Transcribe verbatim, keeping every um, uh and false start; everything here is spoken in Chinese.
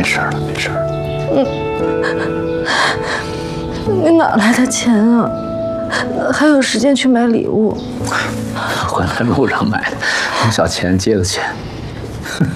事了，没事。 嗯，你哪来的钱啊？还有时间去买礼物？ 回来路上买的，用小钱借的钱。